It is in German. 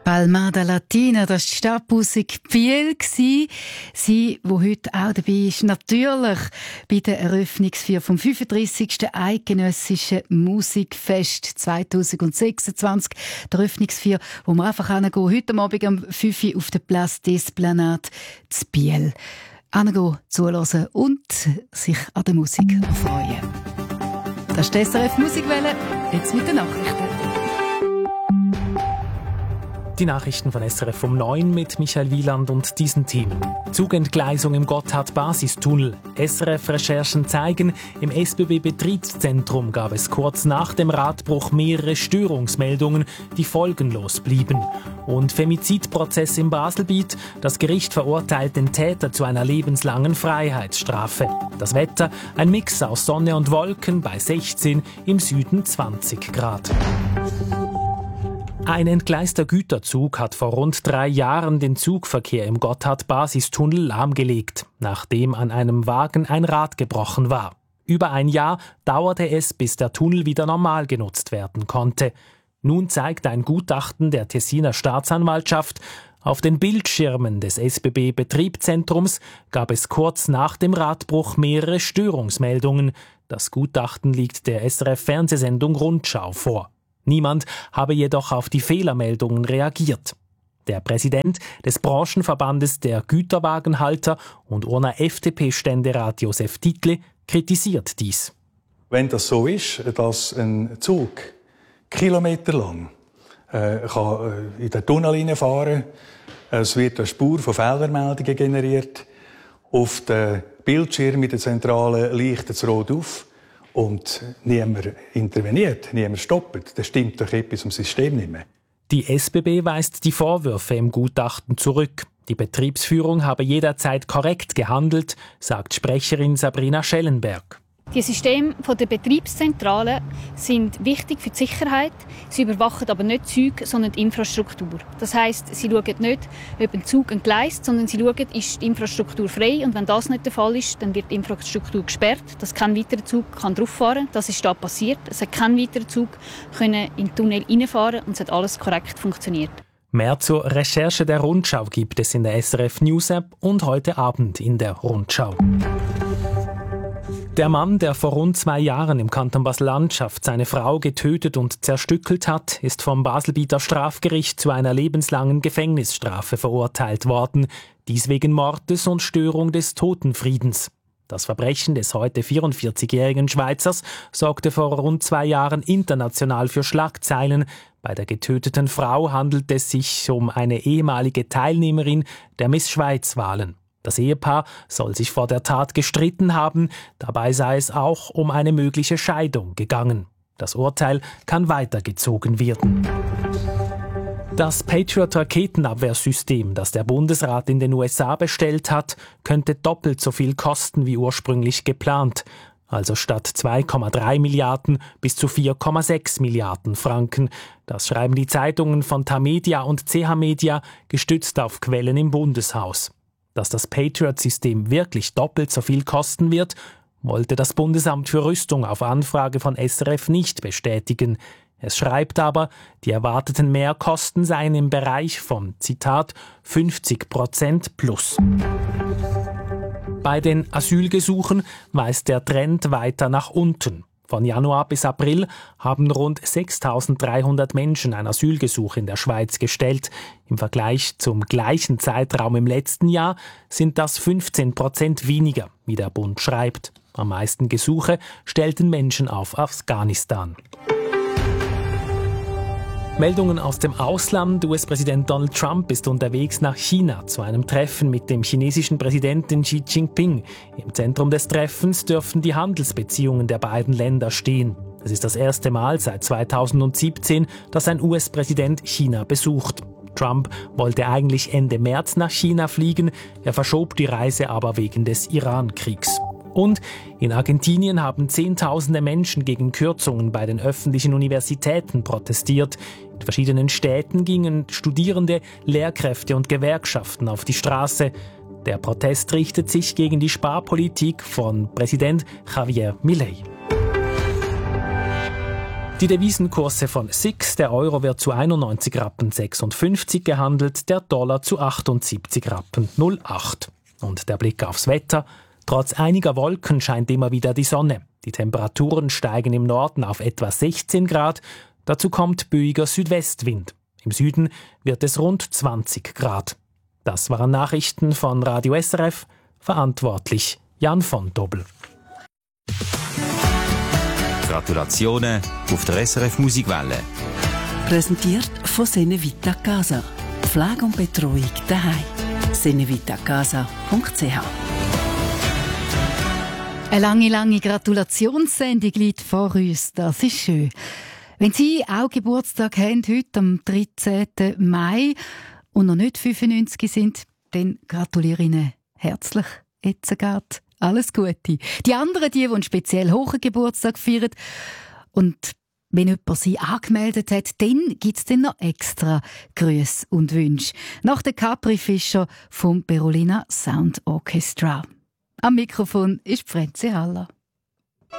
Palmada Latina, das war die Stadtmusik Biel. Sie, die heute auch dabei ist, natürlich bei der Eröffnungsfeier vom 35. Eidgenössischen Musikfest 2026. Die Eröffnungsfeier, wo wir einfach hingehen, heute Abend um 5 Uhr auf der Place d'Esplanade zu Biel. Hingehen, zuhören und sich an der Musik freuen. Das ist die SRF Musikwelle, jetzt mit den Nachrichten. Die Nachrichten von SRF um 9 mit Michael Wieland und diesen Themen. Zugentgleisung im Gotthard-Basistunnel. SRF-Recherchen zeigen, im SBB-Betriebszentrum gab es kurz nach dem Radbruch mehrere Störungsmeldungen, die folgenlos blieben. Und Femizidprozess im Baselbiet. Das Gericht verurteilt den Täter zu einer lebenslangen Freiheitsstrafe. Das Wetter, ein Mix aus Sonne und Wolken bei 16, im Süden 20 Grad. Ein entgleister Güterzug hat vor rund 3 Jahren den Zugverkehr im Gotthard-Basistunnel lahmgelegt, nachdem an einem Wagen ein Rad gebrochen war. Über ein Jahr dauerte es, bis der Tunnel wieder normal genutzt werden konnte. Nun zeigt ein Gutachten der Tessiner Staatsanwaltschaft, auf den Bildschirmen des SBB-Betriebszentrums gab es kurz nach dem Radbruch mehrere Störungsmeldungen. Das Gutachten liegt der SRF-Fernsehsendung Rundschau vor. Niemand habe jedoch auf die Fehlermeldungen reagiert. Der Präsident des Branchenverbandes der Güterwagenhalter und Urner FDP-Ständerat Josef Tittli kritisiert dies. Wenn das so ist, dass ein Zug kilometerlang kann in den Tunnel hineinfahren kann, es wird eine Spur von Fehlermeldungen generiert, auf den Bildschirm in der Zentrale leuchtet es rot auf, und niemand interveniert, niemand stoppt, dann stimmt doch etwas im System nicht mehr. Die SBB weist die Vorwürfe im Gutachten zurück. Die Betriebsführung habe jederzeit korrekt gehandelt, sagt Sprecherin Sabrina Schellenberg. Die Systeme der Betriebszentrale sind wichtig für die Sicherheit. Sie überwachen aber nicht die Züge, sondern die Infrastruktur. Das heisst, sie schauen nicht, ob ein Zug entgleist, sondern sie schauen, ist die Infrastruktur frei. Und wenn das nicht der Fall ist, dann wird die Infrastruktur gesperrt, dass kein weiterer Zug drauf fahren kann. Das ist da passiert. Es hat kein weiterer Zug in den Tunnel reinfahren und es hat alles korrekt funktioniert. Mehr zur Recherche der Rundschau gibt es in der SRF News App und heute Abend in der Rundschau. Der Mann, der vor rund 2 Jahren im Kanton Basel-Landschaft seine Frau getötet und zerstückelt hat, ist vom Baselbieter Strafgericht zu einer lebenslangen Gefängnisstrafe verurteilt worden. Dies wegen Mordes und Störung des Totenfriedens. Das Verbrechen des heute 44-jährigen Schweizers sorgte vor rund 2 Jahren international für Schlagzeilen. Bei der getöteten Frau handelt es sich um eine ehemalige Teilnehmerin der Miss Schweiz-Wahlen. Das Ehepaar soll sich vor der Tat gestritten haben, dabei sei es auch um eine mögliche Scheidung gegangen. Das Urteil kann weitergezogen werden. Das Patriot-Raketenabwehrsystem, das der Bundesrat in den USA bestellt hat, könnte doppelt so viel kosten wie ursprünglich geplant. Also statt 2,3 Milliarden bis zu 4,6 Milliarden Franken. Das schreiben die Zeitungen von Tamedia und CH Media, gestützt auf Quellen im Bundeshaus. Dass das Patriot-System wirklich doppelt so viel kosten wird, wollte das Bundesamt für Rüstung auf Anfrage von SRF nicht bestätigen. Es schreibt aber, die erwarteten Mehrkosten seien im Bereich von, Zitat, 50% plus. Bei den Asylgesuchen weist der Trend weiter nach unten. Von Januar bis April haben rund 6.300 Menschen ein Asylgesuch in der Schweiz gestellt. Im Vergleich zum gleichen Zeitraum im letzten Jahr sind das 15% weniger, wie der Bund schreibt. Am meisten Gesuche stellten Menschen auf Afghanistan. Meldungen aus dem Ausland. US-Präsident Donald Trump ist unterwegs nach China zu einem Treffen mit dem chinesischen Präsidenten Xi Jinping. Im Zentrum des Treffens dürften die Handelsbeziehungen der beiden Länder stehen. Es ist das erste Mal seit 2017, dass ein US-Präsident China besucht. Trump wollte eigentlich Ende März nach China fliegen, er verschob die Reise aber wegen des Iran-Kriegs. Und in Argentinien haben Zehntausende Menschen gegen Kürzungen bei den öffentlichen Universitäten protestiert. In verschiedenen Städten gingen Studierende, Lehrkräfte und Gewerkschaften auf die Straße. Der Protest richtet sich gegen die Sparpolitik von Präsident Javier Milei. Die Devisenkurse von SIX, der Euro wird zu 91 Rappen 56 gehandelt, der Dollar zu 78 Rappen 08. Und der Blick aufs Wetter. Trotz einiger Wolken scheint immer wieder die Sonne. Die Temperaturen steigen im Norden auf etwa 16 Grad. Dazu kommt böiger Südwestwind. Im Süden wird es rund 20 Grad. Das waren Nachrichten von Radio SRF. Verantwortlich Jan von Dobbel. Gratulationen auf der SRF Musikwelle. Präsentiert von Senevita Casa. Pflege und Betreuung daheim. senevitacasa.ch. Eine lange Gratulationssendung liegt vor uns. Das ist schön. Wenn Sie auch Geburtstag haben, heute am 13. Mai und noch nicht 95 sind, dann gratuliere ich Ihnen herzlich. Jetzt geht alles Gute. Die anderen, die einen speziell hohen Geburtstag feiern und wenn jemand sie angemeldet hat, dann gibt es dann noch extra Grüße und Wünsche. Nach der Capri Fischer vom Berolina Sound Orchestra. Am Mikrofon ist Frenze Haller.